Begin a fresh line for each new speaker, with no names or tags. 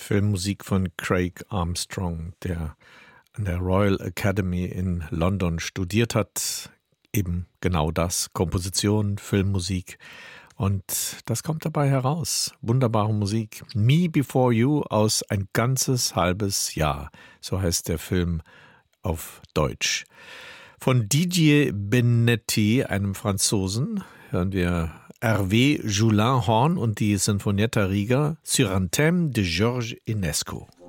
Filmmusik von Craig Armstrong, der an der Royal Academy in London studiert hat. Eben genau das, Komposition, Filmmusik. Und das kommt dabei heraus. Wunderbare Musik. Me Before You aus Ein ganzes halbes Jahr. So heißt der Film auf Deutsch. Von Didier Benetti, einem Franzosen, hören wir Hervé Joulin Horn und die Sinfonietta Riga sur un thème de Georges Enesco.